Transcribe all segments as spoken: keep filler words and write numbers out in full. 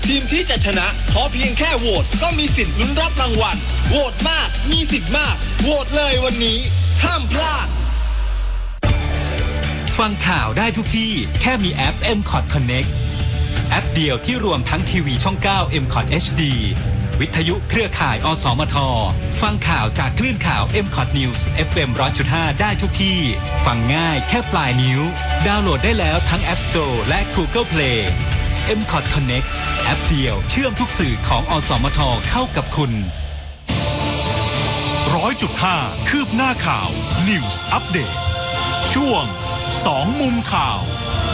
ทีมที่จะชนะขอเพียงแค่โหวตก็มีสิทธิ์ลุ้นรับรางวัลโหวตมากมีสิทธิ์มากโหวตเลยวันนี้ห้ามพลาดฟังข่าวได้ทุกที่แค่มีแอป เอ็ม คอท Connect แอปเดียวที่รวมทั้งทีวีช่อง เก้า เอ็ม คอท เอช ดี วิทยุเครือข่าย อสมท ฟังข่าวจากคลื่นข่าว เอ็ม คอท News เอฟ เอ็ม หนึ่งร้อยจุดห้า ได้ทุกที่ฟังง่ายแค่ปลายนิ้วดาวน์โหลดได้แล้วทั้ง App Store และ Google Play เอ็ม คอท Connect แอปเดียวเชื่อมทุกสื่อของอสมทเข้ากับคุณหนึ่งร้อยจุดห้า คืบหน้าข่าว News Update ช่วงสองมุมข่าว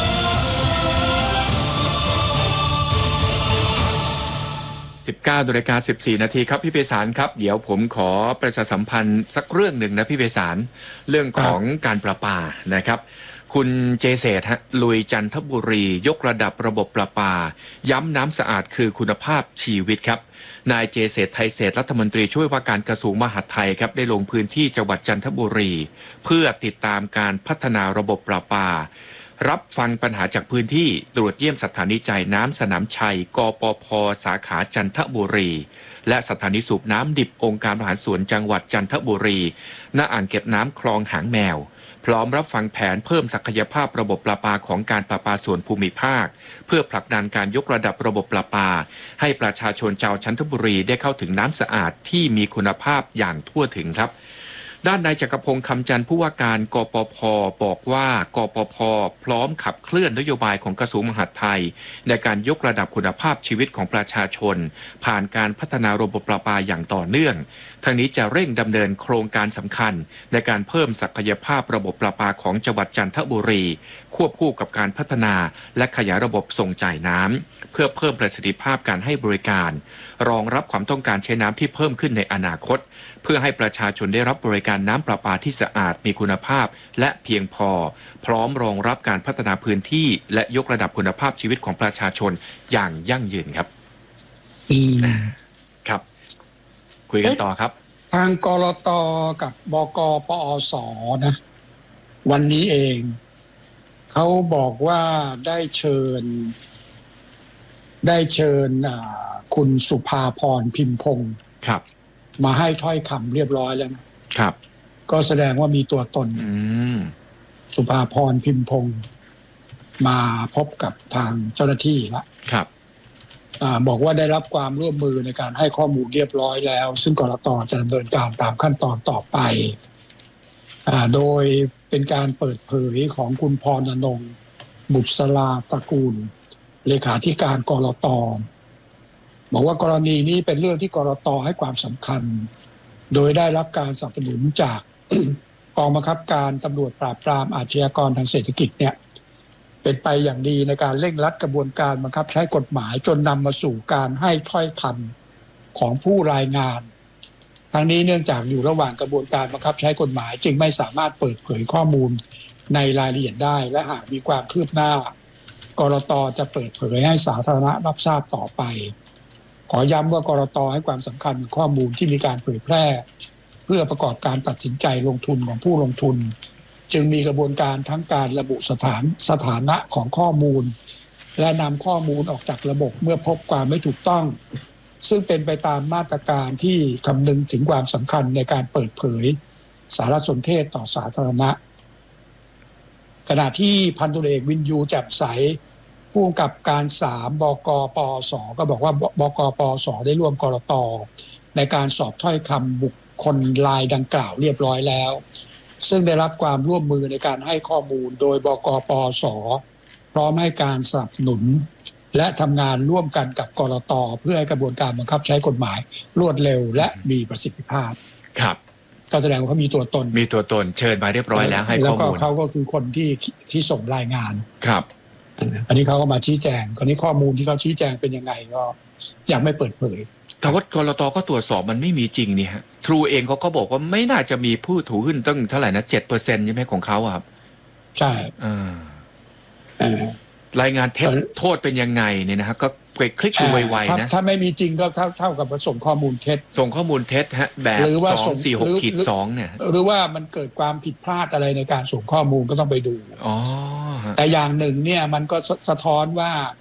สิบเก้านาฬิกาสิบสี่นาทีครับพี่เปสารครับเดี๋ยวผมขอประชาสัมพันธ์สักเรื่องหนึ่งนะพี่เปสารเรื่องของการประปานะครับคุณเจเศษฮะลุยจันทบุรียกระดับระบบประปาย้ำน้ำสะอาดคือคุณภาพชีวิตครับนายเจเศษไทยเศษรัฐมนตรีช่วยว่าการกระทรวงมหาดไทยครับได้ลงพื้นที่จังหวัดจันทบุรีเพื่อติดตามการพัฒนาระบบประปารับฟังปัญหาจากพื้นที่ตรวจเยี่ยมสถานีจ่ายน้ำสนามชัยกปพ.สาขาจันทบุรีและสถานีสูบน้ำดิบองค์การบริหารส่วนจังหวัดจันทบุรีณอ่างเก็บน้ำคลองหางแมวพร้อมรับฟังแผนเพิ่มศักยภาพระบบประปาของการประปาส่วนภูมิภาคเพื่อผลักดันการยกระดับระบบประปาให้ประชาชนชาวจันทบุรีได้เข้าถึงน้ำสะอาดที่มีคุณภาพอย่างทั่วถึงครับด้านนายจักรพงษ์คำจันทร์ผู้ว่าการกปพ.บอกว่ากปพ.พร้อมขับเคลื่อนนโยบายของกระทรวงมหาดไทยในการยกระดับคุณภาพชีวิตของประชาชนผ่านการพัฒนาระบบประปาอย่างต่อเนื่องทั้งนี้จะเร่งดำเนินโครงการสำคัญในการเพิ่มศักยภาพระบบประปาของจังหวัดจันทบุรีควบคู่กับการพัฒนาและขยายระบบส่งจ่ายน้ำเพื่อเพิ่มประสิทธิภาพการให้บริการรองรับความต้องการใช้น้ำที่เพิ่มขึ้นในอนาคตเพื่อให้ประชาชนได้รับบริการน้ำประปาที่สะอาดมีคุณภาพและเพียงพอพร้อมรองรับการพัฒนาพื้นที่และยกระดับคุณภาพชีวิตของประชาชนอย่างยั่งยืนครับอืมครับคุยกันต่อครับทางกลต.กับบก.ปอส.นะวันนี้เองเขาบอกว่าได้เชิญได้เชิญคุณสุภาพรพิมพงศ์ครับมาให้ถ้อยคำเรียบร้อยแล้วนะครับก็แสดงว่ามีตัวตนสุภาพรพิมพงศ์มาพบกับทางเจ้าหน้าที่แล้วครับอ่าบอกว่าได้รับความร่วมมือในการให้ข้อมูลเรียบร้อยแล้วซึ่งกลต.จะดำเนินการตามขั้นตอนต่อไปอ่าโดยเป็นการเปิดเผยของคุณพรณรงค์บุษราตระกูลเลขาธิการกลต.บอกว่ากรณีนี้เป็นเรื่องที่กลต.ให้ความสำคัญโดยได้รับการสนับสนุนจาก กองบังคับการตำรวจปราบปรามอาชญากรทางเศรษฐกิจเนี่ยเป็นไปอย่างดีในการเร่งรัดกระบวนการบังคับใช้กฎหมายจนนำมาสู่การให้ถ้อยคำของผู้รายงานทั้งนี้เนื่องจากอยู่ระหว่างกระบวนการบังคับใช้กฎหมายจึงไม่สามารถเปิดเผยข้อมูลในรายละเอียดได้และหากมีความคืบหน้ากลต.จะเปิดเผยให้สาธารณะรับทราบต่อไปขอย้ำว่ากลต.ให้ความสำคัญข้อมูลที่มีการเผยแพร่เพื่อประกอบการตัดสินใจลงทุนของผู้ลงทุนจึงมีกระบวนการทั้งการระบุสถานสถานะของข้อมูลและนำข้อมูลออกจากระบบเมื่อพบความไม่ถูกต้องซึ่งเป็นไปตามมาตรการที่คำนึงถึงความสำคัญในการเปิดเผยสารสนเทศต่อสาธารณะขณะที่พันตำรวจเอกวินยูแจ่มใสผู้กำกับการสามบก.ปอส.ก็บอกว่าบก.ปอส.ได้ร่วมกลต.ในการสอบถ้อยคำบุคคลรายดังกล่าวเรียบร้อยแล้วซึ่งได้รับความร่วมมือในการให้ข้อมูลโดยบก.ปอส.พร้อมให้การสนับสนุนและทำงานร่วมกันกับกลต.เพื่อให้กระบวนการบังคับใช้กฎหมายรวดเร็วและมีประสิทธิภาพครับก็แสดงว่าเขามีตัวตนมีตัวตนเชิญมาเรียบร้อยแล้วให้ข้อมูลแล้วก็เขาก็คือคนที่ที่ส่งรายงานครับอันนี้เขาก็มาชี้แจงคราวนี้ข้อมูลที่เขาชี้แจงเป็นยังไงก็ยังไม่เปิดเผยแต่ว่ากลต.ก็ตรวจสอบมันไม่มีจริงนี่ฮะทรูเองเขาก็บอกว่าไม่น่าจะมีผู้ถือหุ้นตั้งเท่าไหร่นะ เจ็ดเปอร์เซ็นต์ ใช่ไหมของเขาครับใช่อ่ารายงานเท็จโทษเป็นยังไงเนี่ยนะฮะก็ไปคลิกดูไวๆนะถ้าไม่มีจริงก็เท่าเท่ากับส่งข้อมูลเท็จส่งข้อมูลเท็จฮะแบบสอง สี่ หก สองเนี่ยหรือว่ามันเกิดความผิดพลาดอะไรในการส่งข้อมูลก็ต้องไปดูอ๋อแต่อย่างหนึ่งเนี่ยมันก็สะท้อนว่า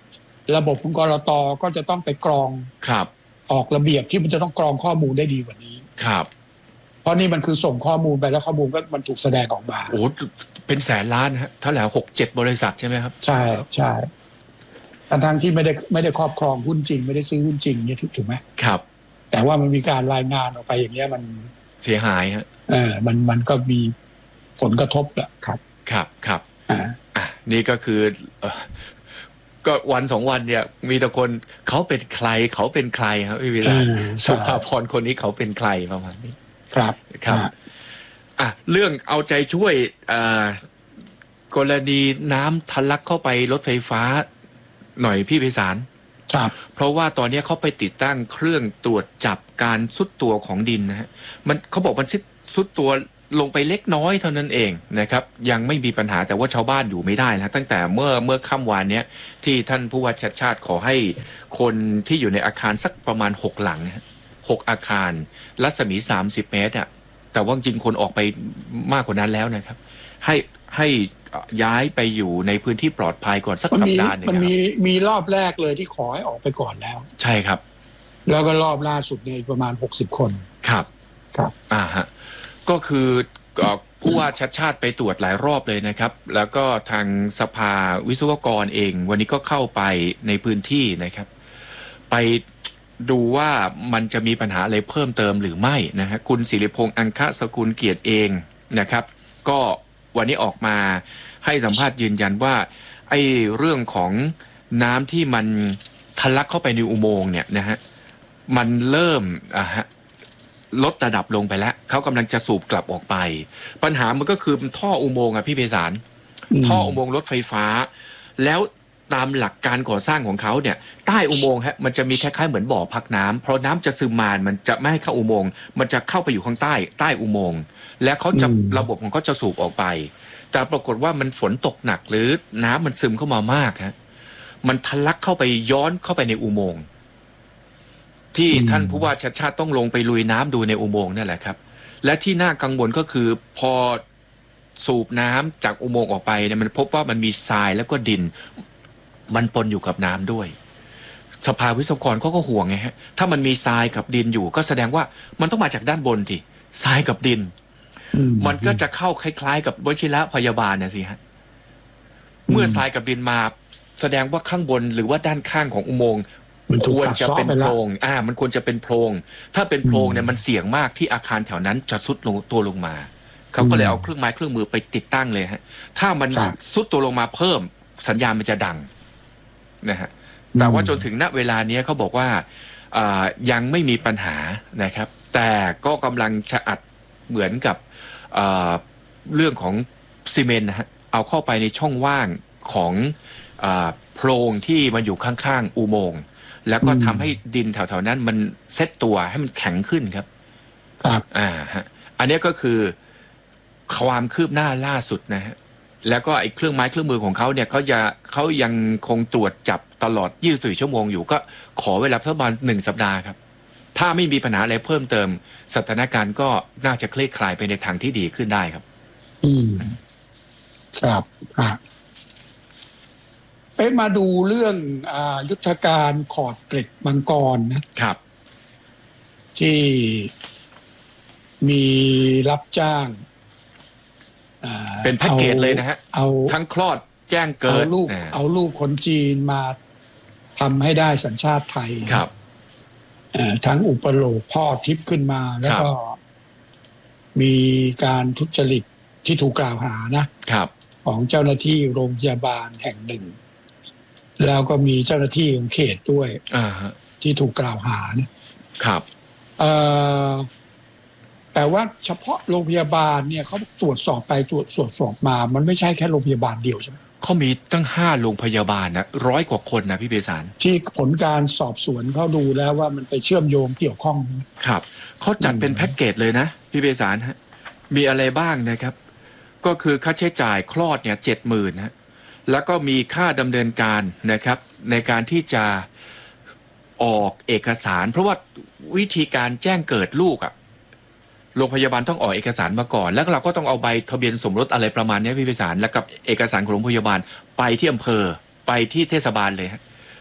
ระบบของกรตก็จะต้องไปกรองครับออกระเบียบที่มันจะต้องกรองข้อมูลได้ดีกว่านี้ครับเพราะนี่มันคือส่งข้อมูลไปแล้วข้อมูลก็มันถูกแสดงออกมาโอ้เป็นแสนล้านฮะเท่าไหร่หกเจ็ดบริษัทใช่ไหมครับใช่ใช่ทั้งที่ไม่ได้ไม่ได้ครอบครองหุ้นจริงไม่ได้ซื้อหุ้นจริงเนี่ยถูกไหมครับแต่ว่ามันมีการรายงานออกไปอย่างเงี้ยมันเสียหายฮะเออมันมันก็มีผลกระทบแหละครับครับครับอ่าอ่ะนี่ก็คือก็วันสองวันเนี่ยมีแต่คนเขาเป็นใครเขาเป็นใครครับพี่วิรัตสุภาพรคนนี้เขาเป็นใครประมาณนี้ครับครับอ่ะเรื่องเอาใจช่วยอ่ากรณีน้ำทะลักเข้าไปรถไฟฟ้าหน่อยพี่ไพศาลครับเพราะว่าตอนนี้เขาไปติดตั้งเครื่องตรวจจับการซุดตัวของดินนะฮะมันเขาบอกมันซุดตัวลงไปเล็กน้อยเท่านั้นเองนะครับยังไม่มีปัญหาแต่ว่าชาวบ้านอยู่ไม่ได้แล้วตั้งแต่เมื่อเมื่อค่ำวานนี้ที่ท่านผู้ว่าชัดชาติขอให้คนที่อยู่ในอาคารสักประมาณหกหลังหกอาคารรัศมีสามสิบเมตรอ่ะแต่ว่าจริงคนออกไปมากกว่านั้นแล้วนะครับให้ให้ย้ายไปอยู่ในพื้นที่ปลอดภัยก่อนสักสัปดาห์นึงมันมีมีรอบแรกเลยที่ขอให้ออกไปก่อนแล้วใช่ครับแล้วก็รอบล่าสุดในประมาณหกสิบคนครับครับอ่าฮะก็คือผู้ว่าชัดชาติไปตรวจหลายรอบเลยนะครับแล้วก็ทางสภาวิศวกรเองวันนี้ก็เข้าไปในพื้นที่นะครับไปดูว่ามันจะมีปัญหาอะไรเพิ่มเติมหรือไม่นะฮะคุณศิริพงษ์อังคสกุลเกียรติเองนะครับก็วันนี้ออกมาให้สัมภาษณ์ยืนยันว่าไอ้เรื่องของน้ำที่มันทะลักเข้าไปในอุโมงค์เนี่ยนะฮะมันเริ่มอ่ะฮะลดระดับลงไปแล้วเขากำลังจะสูบกลับออกไปปัญหามันก็คือท่ออุโมงค์อ่ะพี่ไพศาลท่ออุโมงค์รถไฟฟ้าแล้วตามหลักการก่อสร้างของเขาเนี่ยใต้อุโมงค์ฮะมันจะมีคล้ายๆเหมือนบ่อพักน้ำเพราะน้ำจะซึมมามันจะไม่ให้เข้าอุโมงค์มันจะเข้าไปอยู่ข้างใต้ใต้อุโมงค์และเขาจะระบบของเขาจะสูบออกไปแต่ปรากฏว่ามันฝนตกหนักหรือน้ำมันซึมเข้ามามากฮะมันทะลักเข้าไปย้อนเข้าไปในอุโมงค์ที่ท่านผู้ว่าชัดชาติต้องลงไปลุยน้ำดูในอุโมงค์นั่นแหละครับและที่น่ากังวลก็คือพอสูบน้ำจากอุโมงค์ออกไปเนี่ยมันพบว่ามันมีทรายแล้วก็ดินมันปนอยู่กับน้ำด้วยสภาวิศวกรเขาก็ห่วงไงฮะถ้ามันมีทรายกับดินอยู่ก็แสดงว่ามันต้องมาจากด้านบนทีทรายกับดินมันก็จะเข้าคล้ายๆกับวชิระพยาบาลนะสิฮะเมื่อทรายกับดินมาแสดงว่าข้างบนหรือว่าด้านข้างของอุโมงค์มันควรจะเป็นโพรงอ่ามันควรจะเป็นโพรงถ้าเป็นโพรงเนี่ยมันเสี่ยงมากที่อาคารแถวนั้นจะซุดลงตัวลงมาเขาก็เลยเอาเครื่องไม้เครื่องมือไปติดตั้งเลยฮะถ้ามันซุดตัวลงมาเพิ่มสัญญาณมันจะดังนะฮะแต่ว่าจนถึงณเวลานี้เขาบอกว่ายังไม่มีปัญหานะครับแต่ก็กำลังจะอัดเหมือนกับเรื่องของซีเมนต์นะฮะเอาเข้าไปในช่องว่างของโพรงที่มันอยู่ข้างๆอุโมงค์แล้วก็ทำให้ดินแถวๆนั้นมันเซ็ตตัวให้มันแข็งขึ้นครับครับอ่าฮะอันนี้ก็คือความคืบหน้าล่าสุดนะฮะแล้วก็ไอ้เครื่องไม้เครื่องมือของเขาเนี่ยเขาจะเขายังคงตรวจจับตลอดยี่สิบสี่ชั่วโมงอยู่ก็ขอเวลาประมาณหนึ่งสัปดาห์ครับถ้าไม่มีปัญหาอะไรเพิ่มเติมสถานการณ์ก็น่าจะคลี่คลายไปในทางที่ดีขึ้นได้ครับอืมครับอ่ะไปมาดูเรื่องอ่ายุทธการขอดเกล็ดมังกรนะครับที่มีรับจ้างเป็นแพ็กเกจเลยนะฮะเอาทั้งคลอดแจ้งเกิดเอาลูกเอาลูกคนจีนมาทำให้ได้สัญชาติไทยครับทั้งอุปโลกพ่อทิพย์ขึ้นมาแล้วก็มีการทุจริตที่ถูกกล่าวหานะครับของเจ้าหน้าที่โรงพยาบาลแห่งหนึ่งแล้วก็มีเจ้าหน้าที่ของเขตด้วยที่ถูกกล่าวหานะครับเอ่อแต่ว่าเฉพาะโรงพยาบาลเนี่ยเขาตรวจสอบไปตรวจสอบมามันไม่ใช่แค่โรงพยาบาลเดียวใช่ไหมเขามีตั้งห้าโรงพยาบาลนะร้อยกว่าคนนะพี่เบสารที่ผลการสอบสวนเขาดูแล้วว่ามันไปเชื่อมโยงเกี่ยวข้องครับเขาจัดเป็นแพ็กเกจเลยนะพี่เบสารฮะมีอะไรบ้างนะครับก็คือค่าใช้จ่ายคลอดเนี่ยเจ็ดหมื่นฮะแล้วก็มีค่าดำเนินการนะครับในการที่จะออกเอกสารเพราะว่าวิธีการแจ้งเกิดลูกอ่ะโรงพยาบาลต้องออกเอกสารมาก่อนแล้วเราก็ต้องเอาใบทะเบียนสมรสอะไรประมาณนี้พี่พิสารแล้วกับเอกสารของโรงพยาบาลไปที่อำเภอไปที่เทศบาลเลยฮะ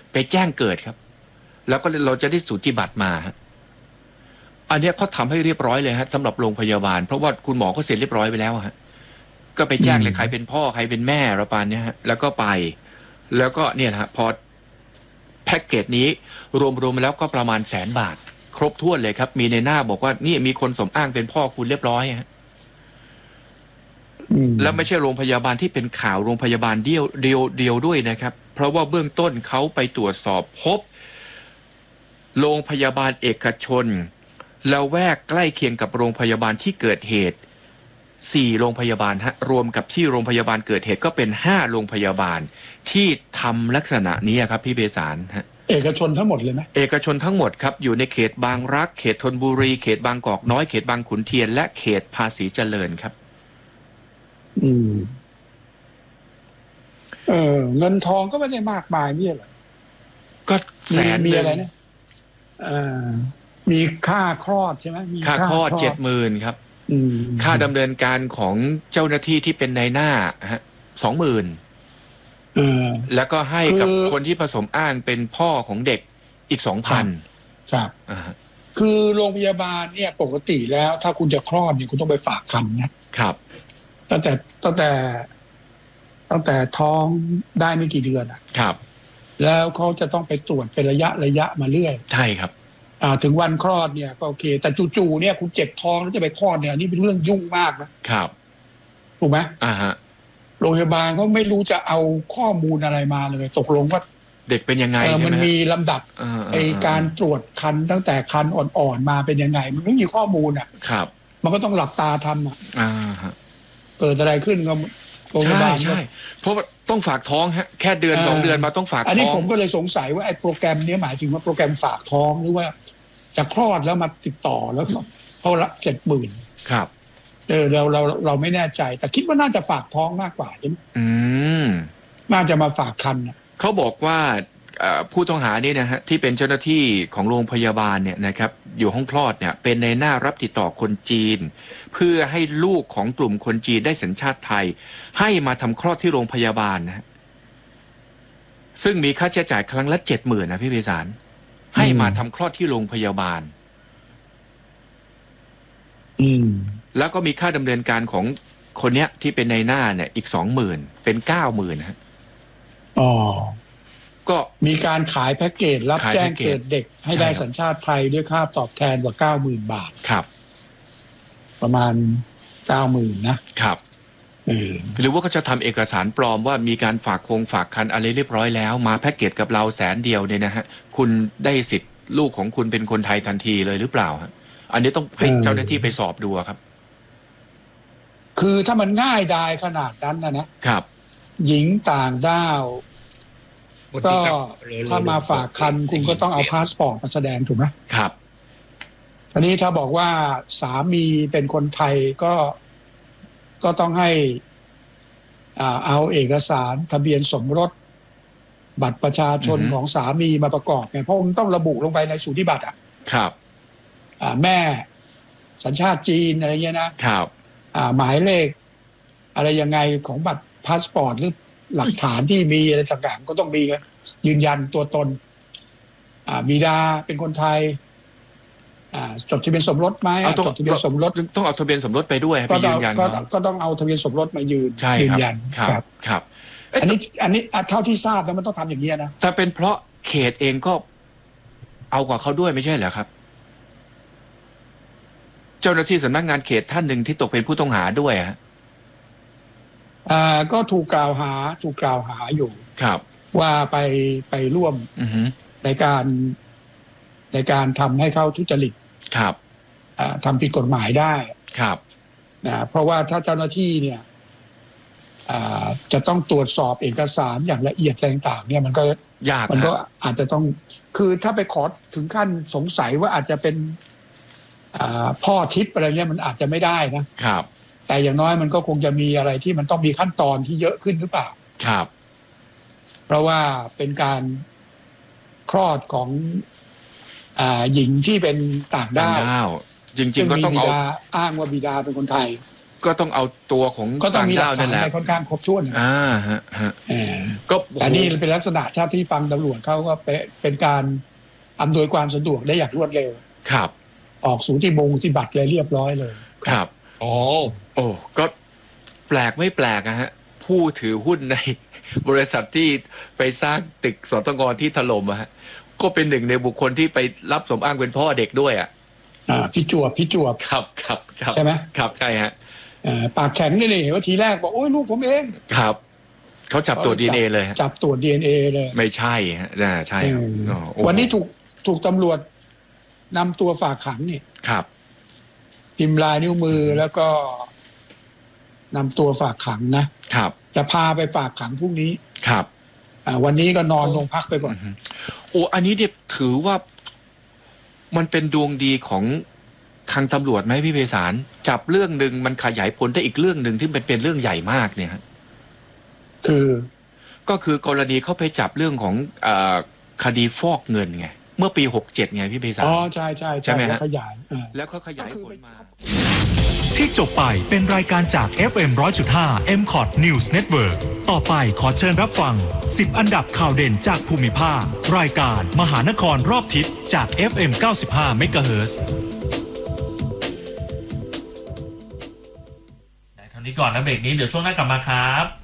ไปแจ้งเกิดครับ แล้วก็เราจะได้สูติบัตรมาฮะอันเนี้ยเขาทำให้เรียบร้อยเลยฮะสำหรับโรงพยาบาลเพราะว่าคุณหมอเขาเสร็จเรียบร้อยไปแล้วฮะก็ไปแจ้งเลยใครเป็นพ่อใครเป็นแม่ประมาณนี้ฮะแล้วก็ไปแล้วก็เนี่ยฮะพอแพ็กเกจนี้รวมๆแล้วก็ประมาณแสนบาทครบถ้วนเลยครับมีในหน้าบอกว่านี่มีคนสมอ้างเป็นพ่อคุณเรียบร้อยฮะแล้วไม่ใช่โรงพยาบาลที่เป็นข่าวโรงพยาบาลเดียวเดียวเดียวด้วยนะครับเพราะว่าเบื้องต้นเขาไปตรวจสอบพบโรงพยาบาลเอกชนแล้วแวกใกล้เคียงกับโรงพยาบาลที่เกิดเหตุสี่โรงพยาบาลฮะรวมกับที่โรงพยาบาลเกิดเหตุก็เป็นห้าโรงพยาบาลที่ทำลักษณะนี้ครับพี่เบสารฮะเอกชนทั้งหมดเลยไหมเอกชนทั้งหมดครับอยู่ในเขตบางรักเขตธนบุรีเขตบางกอกน้อยเขตบางขุนเทียนและเขตภาษีเจริญครับอืมเออเงินทองก็ไม่ได้มากมายนี่แหละก็แสนมีอะไรนะอ่ามีค่าคลอดใช่ไหมมีค่าคลอดเจ็ดหมื่นครับค่าดำเนินการของเจ้าหน้าที่ที่เป็นนายหน้าฮะสองหมื่นแล้วก็ให้กับคนที่ผสมอ้างเป็นพ่อของเด็กอีกสองพันครับคือโรงพยาบาลเนี่ยปกติแล้วถ้าคุณจะคลอดเนี่ยคุณต้องไปฝากคันนะครับตั้งแต่ตั้งแต่ตั้งแต่ท้องได้ไม่กี่เดือนอ่ะครับแล้วเขาจะต้องไปตรวจเป็นระยะระยะมาเรื่อยใช่ครับถึงวันคลอดเนี่ยก็โอเคแต่จู่ๆเนี่ยคุณเจ็บท้องแล้วจะไปคลอดเนี่ยนี่เป็นเรื่องยุ่งมากนะครับถูกไหมอ่าฮะโรงพยาบาลเขาไม่รู้จะเอาข้อมูลอะไรมาเลยตกลงว่าเด็กเป็นยังไงมันมีลำดับไอการตรวจคันตั้งแต่คันอ่อนๆมาเป็นยังไงมันไม่มีข้อมูลอ่ะครับมันก็ต้องหลับตาทำอ่ะอ่าฮะเกิดอะไรขึ้นก็โรงพยาบาลใช่เพราะว่าต้องฝากท้องฮะแค่เดือนสองเดือนมาต้องฝากท้องอันนี้ผมก็เลยสงสัยว่าไอ้โปรแกรมนี้หมายถึงว่าโปรแกรมฝากท้องหรือว่าจะคลอดแล้วมาติดต่อแล้วเขาละเจ็ดหมื่นครับเออเราเราเราไม่แน่ใจแต่คิดว่าน่าจะฝากท้องมากกว่าใช่ไหมอืมน่าจะมาฝากคันเขาบอกว่าผู้ต้องหานี่นะฮะที่เป็นเจ้าหน้าที่ของโรงพยาบาลเนี่ยนะครับอยู่ห้องคลอดเนี่ยเป็นในหน้ารับติดต่อคนจีนเพื่อให้ลูกของกลุ่มคนจีนได้สัญชาติไทยให้มาทำคลอดที่โรงพยาบาลนะซึ่งมีค่าใช้จ่ายครั้งละเจ็ดหมื่นนะพี่เบสารให้มาทำคลอดที่โรงพยาบาลอืมแล้วก็มีค่าดำเนินการของคนเนี้ยที่เป็นในหน้าเนี่ยอีกสองหมื่นเป็นเก้าหมื่นฮะอ๋อก็มีการขายแพ็กเกจรับแจ้งเกิดเด็กให้ได้สัญชาติไทยด้วยค่าตอบแทนกว่าเก้าหมื่นบาทครับประมาณเก้าหมื่นนะครับหรือว่าเขาจะทำเอกสารปลอมว่ามีการฝากคงฝากคันอะไรเรียบร้อยแล้วมาแพ็กเกจกับเราแสนเดียวเนี่ยนะฮะคุณได้สิทธิ์ลูกของคุณเป็นคนไทยทันทีเลยหรือเปล่าฮะอันนี้ต้องให้เจ้าหน้าที่ไปสอบดูครับคือถ้ามันง่ายดายขนาดนั้นนะนะครับหญิงต่างด้าวก็ถ้ามาฝากคันคุณก็ต้องเอาพาสปอร์ตมาแสดงถูกไหมครับอันนี้ถ้าบอกว่าสามีเป็นคนไทยก็ก็ต้องให้อ่าเอาเอกสารทะเบียนสมรสบัตรประชาชนของสามีมาประกอบไงเพราะมันต้องระบุลงไปในสูติบัตรอ่ะครับอ่าแม่สัญชาติจีนอะไรเงี้ยนะครับอ่าหมายเลขอะไรยังไงของบัตรพาสปอร์ตหรือหลักฐานที่มีอะไรต่างๆก็ต้องมียืนยันตัวตนอ่าบิดาเป็นคนไทยอ่าจดทะเบียนสมรสไหมจดทะเบียนสมรสต้องเอาทะเบียนสมรสไปด้วยไปยืนยันก็ต้องเอาทะเบียนสมรสมายืนยืนยันครับครับอันนี้อันนี้เท่าที่ทราบแล้วมันต้องทำอย่างนี้นะแต่เป็นเพราะเขตเองก็เอากว่าเขาด้วยไม่ใช่เหรอครับเจ้าหน้าที่สำนักงานเขตท่านหนึ่งที่ตกเป็นผู้ต้องหาด้วยฮะอ่าก็ถูกกล่าวหาถูกกล่าวหาอยู่ครับว่าไปไปร่วมในการในการทำให้เขาทุจริตครับอ่าทำผิดกฎหมายได้ครับนะเพราะว่าถ้าเจ้าหน้าที่เนี่ยอ่าจะต้องตรวจสอบเอกสารอย่างละเอียดต่างๆเนี่ยมันก็ยากมันก็อาจจะต้องคือถ้าไปขอถึงขั้นสงสัยว่าอาจจะเป็นอ่าพ่อทิพย์อะไรเนี่ยมันอาจจะไม่ได้นะครับแต่อย่างน้อยมันก็คงจะมีอะไรที่มันต้องมีขั้นตอนที่เยอะขึ้นหรือเปล่าครับเพราะว่าเป็นการคลอดของอ่าหญิงที่เป็นต่างด้าวจริงๆก็ต้องเอาอ้างว่าบิดาเป็นคนไทยก็ต้องเอาตัวของก็ต้องต่างมีหลัด้าก วฐานั่นนแหละในค่อนข้างครบถ้วนอ่าฮะฮะเออก็แต่นี่เป็นลักษณะถ้าที่ฟังตำรวจเขาก็เป็นการอำนวยความสะดวกได้อย่างรวดเร็วครับออกสูติบงที่บัตรเลยเรียบร้อยเลยครับโอ้โอ้ก็แปลกไม่แปลกนะฮะผู้ถือหุ้นใน บริษัทที่ไปสร้างตึกสตงที่ถล่มอะฮะก็เป็นหนึ่งในบุคคลที่ไปรับสมอ้างเป็นพ่อเด็กด้วยอ่ะอ่าพี่จวบพี่จวบครับครับครับใช่ไหมครับใช่ฮะเอ่อปากแข็งนี่นี่เห็นว่าทีแรกบอกโอ้ยลูกผมเองครับเขาจับตรวจดีเอ็นเอเลยฮะจับตรวจดีเอ็นเอเลยไม่ใช่ฮะน่าใช่ครับอืมอ๋อโอ้โหวันนี้ถูกถูกตำรวจนำตัวฝากขังนี่ครับพิมพ์ลายนิ้วมือแล้วก็นำตัวฝากขังนะครับ จะพาไปฝากขังพรุ่งนี้ครับอ่าวันนี้ก็นอนโรงพักไปก่อนโอ้อันนี้เนี่ยถือว่ามันเป็นดวงดีของทางตำรวจไหมพี่ไพศาลจับเรื่องหนึ่งมันขยายผลได้อีกเรื่องหนึ่งที่เป็นเป็นเรื่องใหญ่มากเนี่ยฮะคือก็คือกรณีเขาไปจับเรื่องของเออคดีฟอกเงินไงเมื่อปีหกเจ็ดไงพี่ไพศาลอ๋อใช่ใช่ใช่ไหมฮะแล้วขยายอ่าแล้วเขาขยายผลมาที่จบไปเป็นรายการจาก เอฟ เอ็ม หนึ่งร้อยจุดห้า เอ็ม คอท News Network ต่อไปขอเชิญรับฟัง สิบ อันดับข่าวเด่นจากภูมิภาค รายการมหานครรอบทิศจาก เอฟ เอ็ม เก้าสิบห้า เมกะเฮิรตซ์เท่านี้ก่อนนะเบรกนี้เดี๋ยวช่วงหน้ากลับมาครับ